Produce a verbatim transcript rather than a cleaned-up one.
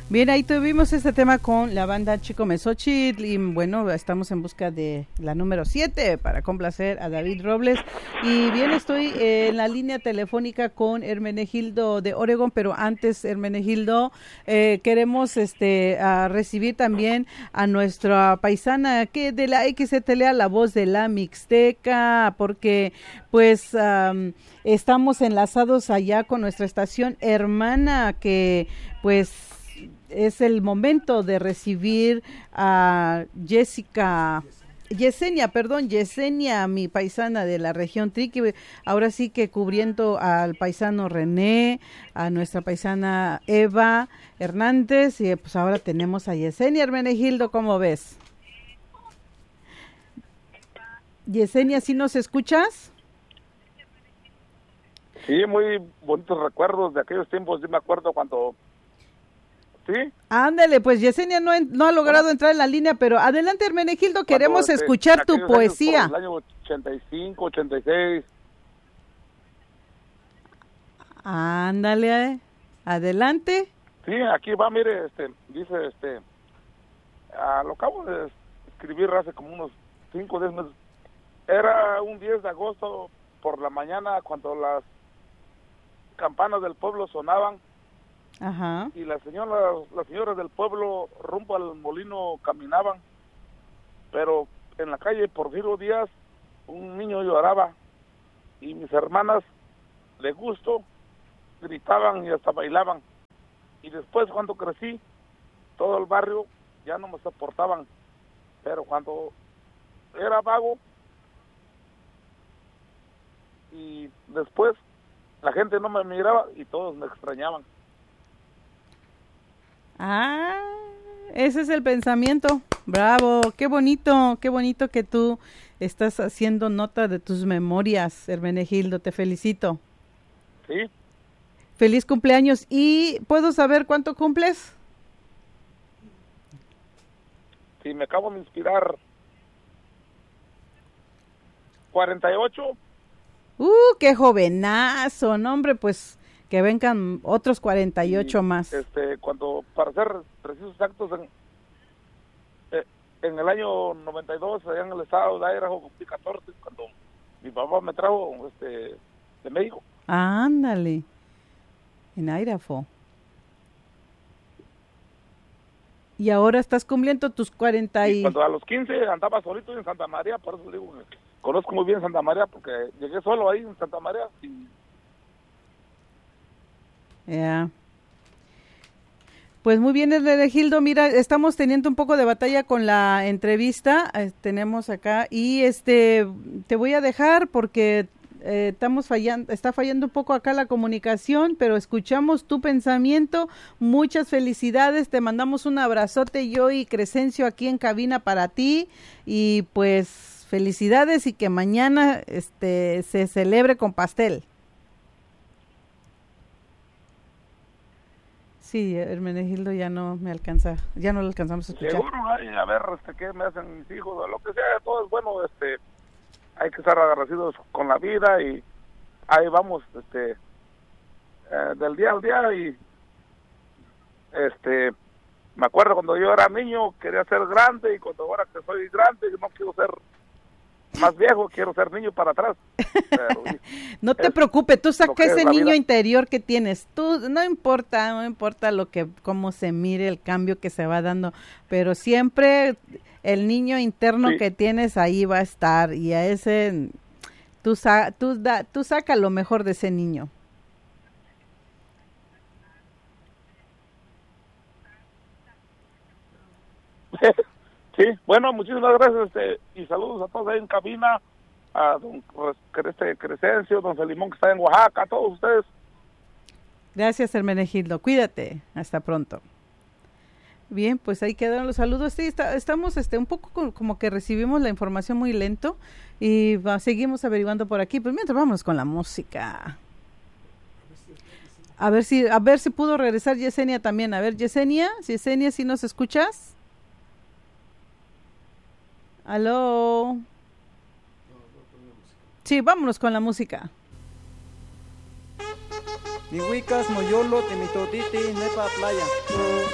Bien, ahí tuvimos este tema con la banda Chico Mesochitl y bueno, estamos en busca de la número siete para complacer a David Robles. Y bien, estoy en la línea telefónica con Hermenegildo de Oregon, pero antes, Hermenegildo, eh, queremos este a recibir también a nuestra paisana que de la X Z L A, la voz de la Mixteca, porque pues um, estamos enlazados allá con nuestra estación hermana que pues es el momento de recibir a Jessica, Yesenia, perdón, Yesenia, mi paisana de la región Triqui, ahora sí que cubriendo al paisano René, a nuestra paisana Eva Hernández, y pues ahora tenemos a Yesenia. Hermenegildo, ¿cómo ves? Yesenia, ¿sí nos escuchas? Sí, muy bonitos recuerdos de aquellos tiempos. Yo me acuerdo cuando... ¿Sí? Ándale, pues Yesenia no, en, no ha logrado bueno. entrar en la línea, pero adelante, Hermenegildo, queremos cuando, escuchar este, tu poesía. En el año ochenta y cinco, ochenta y seis. Ándale, adelante. Sí, aquí va, mire, este, dice, este, a lo acabo de escribir hace como unos cinco o diez meses. Era un diez de agosto por la mañana cuando las campanas del pueblo sonaban. Ajá. Y las señoras, las señoras del pueblo rumbo al molino caminaban, pero en la calle Porfirio Díaz un niño lloraba y mis hermanas de gusto gritaban y hasta bailaban. Y después cuando crecí, todo el barrio ya no me soportaban, pero cuando era vago y después la gente no me miraba y todos me extrañaban. Ah, ese es el pensamiento. Bravo, qué bonito, qué bonito que tú estás haciendo nota de tus memorias, Hermenegildo, te felicito. Sí. Feliz cumpleaños. ¿Y puedo saber cuánto cumples? Sí, me acabo de inspirar. cuarenta y ocho. Uh, qué jovenazo, no, hombre, pues... que vengan otros cuarenta y ocho y, más. Este, cuando, para ser precisos exactos, en, eh, en el año noventa y dos, allá en el estado de Idaho, cumplí catorce, cuando mi papá me trajo este, de México. Ándale, en Idaho. Y ahora estás cumpliendo tus cuarenta y... y cuando a los quince andaba solito en Santa María, por eso digo que conozco muy bien Santa María, porque llegué solo ahí en Santa María y... Yeah. Pues muy bien, Hermenegildo, mira, estamos teniendo un poco de batalla con la entrevista, eh, tenemos acá, y este, te voy a dejar porque eh, estamos fallando, está fallando un poco acá la comunicación, pero escuchamos tu pensamiento, muchas felicidades, te mandamos un abrazote yo y Crescencio aquí en cabina para ti, y pues felicidades y que mañana este se celebre con pastel. Sí, Hermenegildo ya no me alcanza, ya no lo alcanzamos a escuchar. Seguro, ay, a ver, este, qué me hacen mis hijos, o lo que sea, todo es bueno, este, hay que estar agradecidos con la vida y ahí vamos, este, eh, del día al día y, este, me acuerdo cuando yo era niño, quería ser grande y cuando ahora que soy grande no quiero ser más viejo, quiero ser niño para atrás. Pero, no te preocupes, tú saca ese niño vida. interior que tienes. Tú no importa, no importa lo que cómo se mire el cambio que se va dando, pero siempre el niño interno sí. que tienes ahí va a estar y a ese tú sa, tú da, tú saca lo mejor de ese niño. Sí, bueno, muchísimas gracias este, y saludos a todos ahí en cabina, a don este Crescencio, don Salimón que está en Oaxaca, a todos ustedes. Gracias, Hermenegildo, cuídate, hasta pronto. Bien, pues ahí quedaron los saludos. Sí, está, estamos este un poco con, como que recibimos la información muy lento y va, seguimos averiguando por aquí, pues mientras vamos con la música. A ver si a ver si pudo regresar Yesenia también. A ver, Yesenia, Yesenia, ¿sí nos escuchas? Aló. Sí, vámonos con la música. Mi huicas, moyolo, temitotiti, nepa playa.